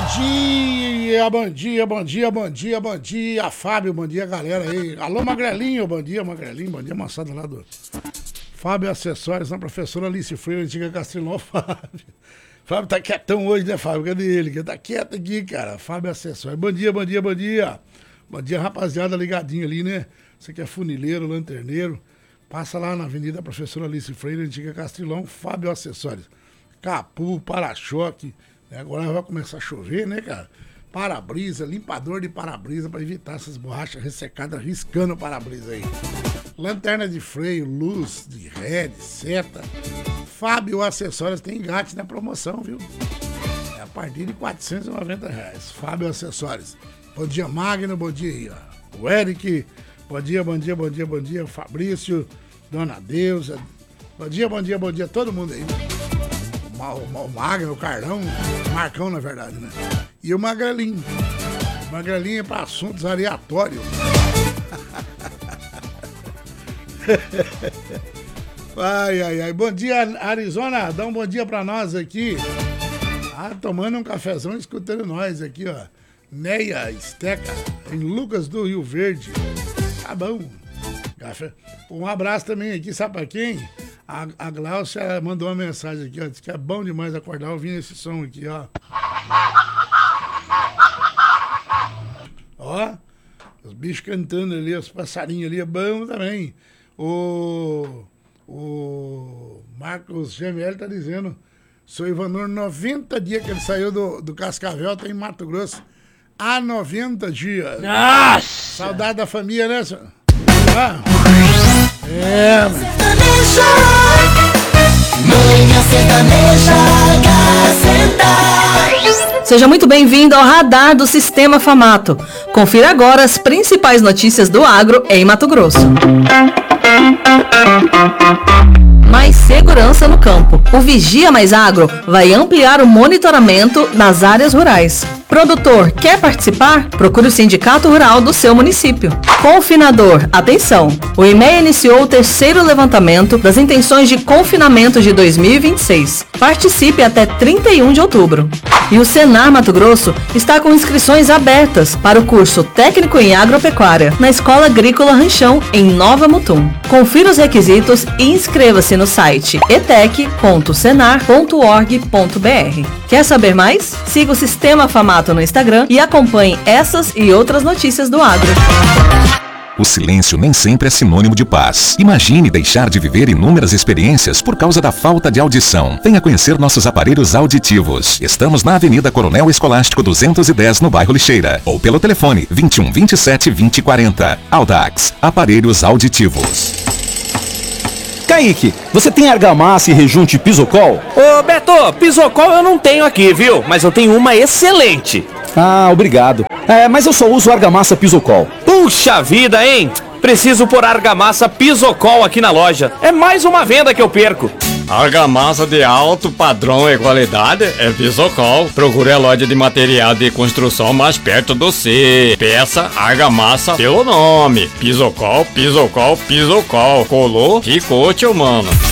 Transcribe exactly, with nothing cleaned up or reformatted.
dia, bom dia, bom dia, bom dia, bom dia, Fábio, bom dia, galera aí. Alô, Magrelinho, bom dia, Magrelinho, bom dia, moçada lá do Fábio Acessórios, na professora Alice Freire, antiga Castrilão, Fábio. Fábio tá quietão hoje, né, Fábio? Cadê ele? Que tá quieto aqui, cara. Fábio Acessórios. Bom dia, bom dia, bom dia. Bom dia, rapaziada, ligadinho ali, né? Você que é funileiro, lanterneiro, passa lá na Avenida Professora Alice Freire, antiga Castrilão, Fábio Acessórios. Capu, para-choque, né? Agora vai começar a chover, né, cara? Para-brisa, limpador de para-brisa para evitar essas borrachas ressecadas riscando o para-brisa aí. Lanterna de freio, luz de ré, de seta. Fábio Acessórios tem engate na promoção, viu? É a partir de quatrocentos e noventa reais. Fábio Acessórios. Bom dia, Magno, bom dia aí, ó. O Eric, bom dia, bom dia, bom dia, bom dia. O Fabrício, Dona Deusa. Bom dia, bom dia, bom dia, todo mundo aí, né? O, o Magno, o Carlão, o Marcão, na verdade, né? E o Magrelinho. O Magrelinho é para assuntos aleatórios. Ai, ai, ai. Bom dia, Arizona. Dá um bom dia pra nós aqui. Ah, tomando um cafezão, escutando nós aqui, ó. Neia Esteca, em Lucas do Rio Verde. Tá bom. Café. Um abraço também aqui, sabe pra quem? A, a Glaucia mandou uma mensagem aqui, ó. Diz que é bom demais acordar ouvindo esse som aqui, ó. Ó. Os bichos cantando ali, os passarinhos ali, é bom também. O... O Marcos G M L tá dizendo, sou Ivanor, noventa dias que ele saiu do, do Cascavel, tá em Mato Grosso. Há noventa dias. Nossa! Saudade da família, né, senhor? Ah. É, mano. Manhã Sertaneja, Gazeta. Seja muito bem-vindo ao Radar do Sistema Famato. Confira agora as principais notícias do agro em Mato Grosso. Mais segurança no campo. O Vigia Mais Agro vai ampliar o monitoramento nas áreas rurais. Produtor, quer participar? Procure o Sindicato Rural do seu município. Confinador, atenção! O I M E A iniciou o terceiro levantamento das intenções de confinamento de dois mil e vinte e seis. Participe até trinta e um de outubro. E o Senar Mato Grosso está com inscrições abertas para o curso Técnico em Agropecuária na Escola Agrícola Ranchão, em Nova Mutum. Confira os requisitos e inscreva-se no site etec ponto senar ponto org ponto br. Quer saber mais? Siga o Sistema Famato no Instagram e acompanhe essas e outras notícias do agro. O silêncio nem sempre é sinônimo de paz. Imagine deixar de viver inúmeras experiências por causa da falta de audição. Venha conhecer nossos aparelhos auditivos. Estamos na Avenida Coronel Escolástico duzentos e dez, no bairro Lixeira. Ou pelo telefone vinte e um, vinte e sete, vinte, quarenta. Audax, aparelhos auditivos. Kaique, você tem argamassa e rejunte Pisocol? Ô Beto, Pisocol eu não tenho aqui, viu? Mas eu tenho uma excelente. Ah, obrigado. É, mas eu só uso argamassa Pisocol. Puxa vida, hein? Preciso pôr argamassa Pisocol aqui na loja. É mais uma venda que eu perco. Argamassa de alto padrão e qualidade é Pisocol. Procure a loja de material de construção mais perto do C. Peça argamassa pelo nome. Pisocol, Pisocol, Pisocol. Colou, ficou, tio mano.